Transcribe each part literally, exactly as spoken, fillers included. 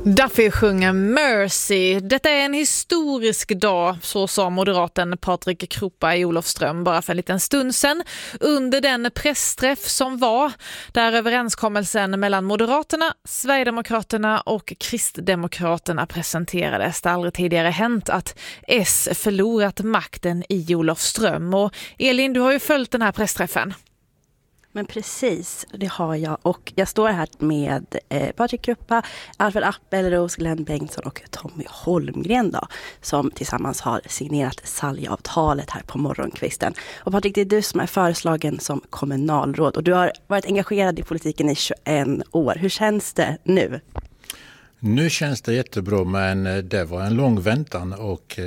Duffy sjunger Mercy. Detta är en historisk dag, så sa moderaten Patrik Krupa i Olofström bara för en liten stund sedan under den pressträff som var där överenskommelsen mellan Moderaterna, Sverigedemokraterna och Kristdemokraterna presenterades. Det har aldrig tidigare hänt att S förlorat makten i Olofström. Och Elin, du har ju följt den här pressträffen. Men precis, det har jag. Och jag står här med eh, Patrik Krupa, Alfred Appelros, Glenn Bengtsson och Tommy Holmgren då, som tillsammans har signerat Salja-avtalet här på morgonkvisten. Och Patrik, det är du som är föreslagen som kommunalråd och du har varit engagerad i politiken i tjugoett år. Hur känns det nu? Nu känns det jättebra, men det var en lång väntan och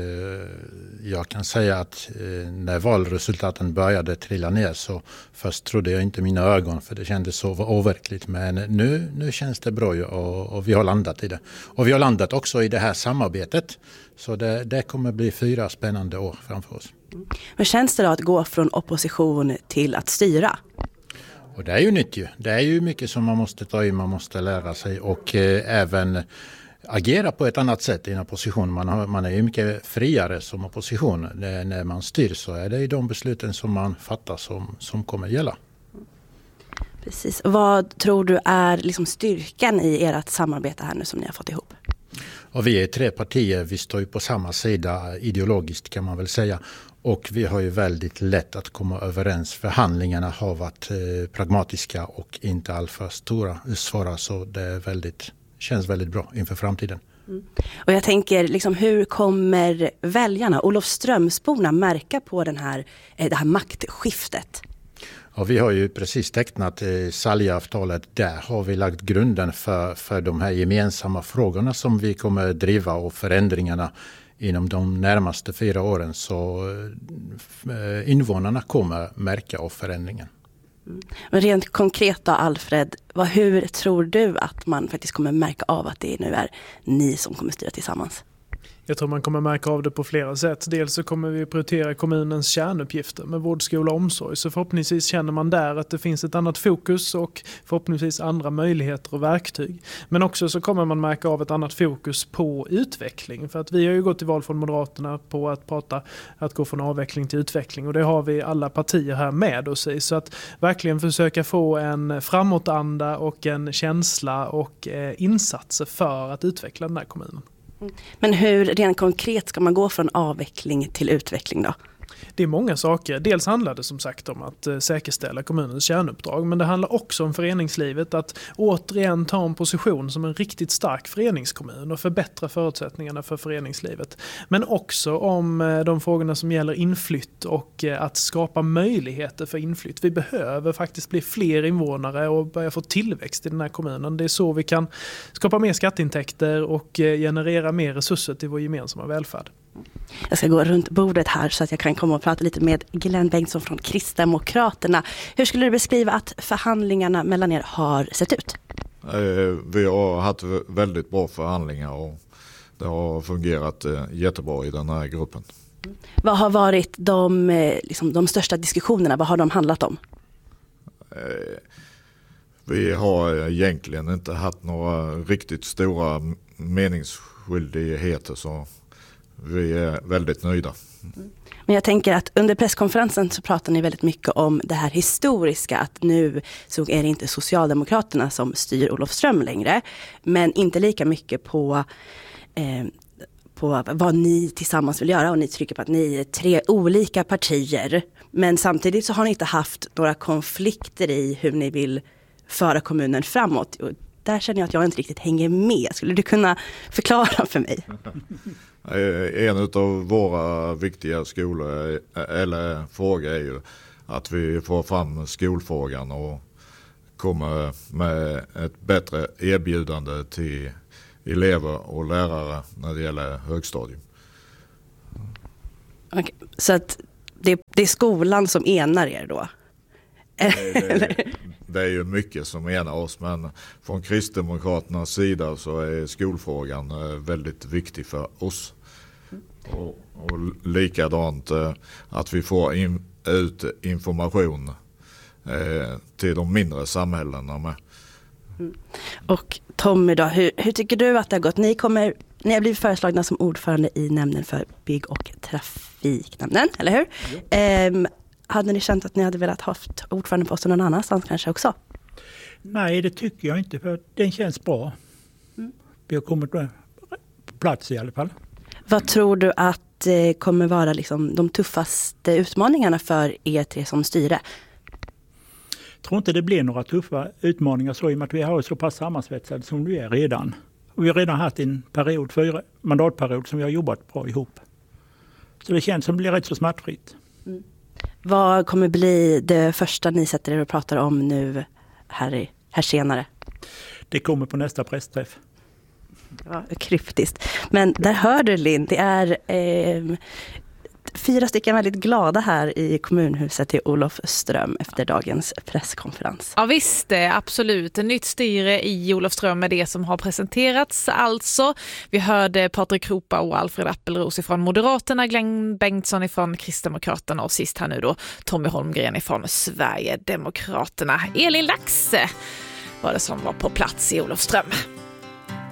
jag kan säga att när valresultaten började trilla ner så först trodde jag inte mina ögon för det kändes så overkligt. Men nu, nu känns det bra och, och vi har landat i det. Och vi har landat också i det här samarbetet så det, det kommer bli fyra spännande år framför oss. Hur känns det då att gå från opposition till att styra? Och det är ju nytt ju. Det är ju mycket som man måste ta i, man måste lära sig och eh, även agera på ett annat sätt i en opposition. Man, har, man är ju mycket friare som opposition. Det, när man styr så är det ju de besluten som man fattar som, som kommer gälla. Precis. Vad tror du är liksom styrkan i ert samarbete här nu som ni har fått ihop? Och vi är tre partier, vi står ju på samma sida ideologiskt kan man väl säga. Och vi har ju väldigt lätt att komma överens. Förhandlingarna har varit eh, pragmatiska och inte alltför stora, svåra. Så det är väldigt, känns väldigt bra inför framtiden. Mm. Och jag tänker, liksom, hur kommer väljarna, Olofströmsborna, märka på den här, eh, det här maktskiftet? Ja, vi har ju precis tecknat eh, Salja-avtalet. Där har vi lagt grunden för, för de här gemensamma frågorna som vi kommer driva och förändringarna inom de närmaste fyra åren, så invånarna kommer märka av förändringen. Mm. Men rent konkret då, Alfred, vad, hur tror du att man faktiskt kommer märka av att det nu är ni som kommer styra tillsammans? Jag tror man kommer märka av det på flera sätt. Dels så kommer vi prioritera kommunens kärnuppgifter med vård, skola och omsorg. Så förhoppningsvis känner man där att det finns ett annat fokus och förhoppningsvis andra möjligheter och verktyg. Men också så kommer man märka av ett annat fokus på utveckling. För att vi har ju gått till val från Moderaterna på att prata att gå från avveckling till utveckling. Och det har vi alla partier här med oss i. Så att verkligen försöka få en framåtanda och en känsla och eh, insatser för att utveckla den här kommunen. Men hur rent konkret ska man gå från avveckling till utveckling då? Det är många saker. Dels handlar det som sagt om att eh, säkerställa kommunens kärnuppdrag, men det handlar också om föreningslivet, att återigen ta en position som en riktigt stark föreningskommun och förbättra förutsättningarna för föreningslivet. Men också om eh, de frågorna som gäller inflytt och eh, att skapa möjligheter för inflytt. Vi behöver faktiskt bli fler invånare och börja få tillväxt i den här kommunen. Det är så vi kan skapa mer skatteintäkter och eh, generera mer resurser till vår gemensamma välfärd. Jag ska gå runt bordet här så att jag kan komma och prata lite med Glenn Bengtsson från Kristdemokraterna. Hur skulle du beskriva att förhandlingarna mellan er har sett ut? Vi har haft väldigt bra förhandlingar och det har fungerat jättebra i den här gruppen. Vad har varit de, liksom, de största diskussionerna? Vad har de handlat om? Vi har egentligen inte haft några riktigt stora meningsskiljaktigheter, så vi är väldigt nöjda. Men jag tänker att under presskonferensen så pratar ni väldigt mycket om det här historiska, att nu så är det inte Socialdemokraterna som styr Olofström längre, men inte lika mycket på, eh, på vad ni tillsammans vill göra, och ni trycker på att ni är tre olika partier, men samtidigt så har ni inte haft några konflikter i hur ni vill föra kommunen framåt. Och där känner jag att jag inte riktigt hänger med. Skulle du kunna förklara för mig? En av våra viktiga skolor eller frågor är ju att vi får fram skolfrågan och kommer med ett bättre erbjudande till elever och lärare när det gäller högstadium. Okay. Så att det, det är skolan som enar er då? Det, det, det är ju mycket som enar oss, men från Kristdemokraternas sida så är skolfrågan väldigt viktig för oss. Och, och likadant att vi får in, ut information eh, till de mindre samhällena med. Mm. Och Tommy då, hur, hur tycker du att det har gått? Ni, kommer, ni har blivit föreslagna som ordförande i nämnden för bygg- och trafiknämnden, eller hur? Ehm, hade ni känt att ni hade velat ha ordförande på oss någon annanstans kanske också? Nej, det tycker jag inte, för den känns bra. Mm. Vi har kommit på plats i alla fall. Vad tror du att eh, kommer vara liksom de tuffaste utmaningarna för er tre som styre? Jag tror inte det blir några tuffa utmaningar så i och med att vi har så pass sammansvetsade som vi är redan. Och vi har redan haft en period, fyra mandatperiod som vi har jobbat bra ihop. Så det känns som det blir rätt så smärtfritt. Mm. Vad kommer bli det första ni sätter er och pratar om nu här, i, här senare? Det kommer på nästa pressträff. Ja, kryptiskt. Men där hör du, Linn, det är eh, fyra stycken väldigt glada här i kommunhuset i Olofström efter dagens presskonferens. Ja visst, absolut. Nytt styre i Olofström är det som har presenterats alltså. Vi hörde Patrik Krupa och Alfred Appelros ifrån Moderaterna, Glenn Bengtsson ifrån Kristdemokraterna och sist här nu då Tommy Holmgren ifrån Sverigedemokraterna. Elin Lax var det som var på plats i Olofström.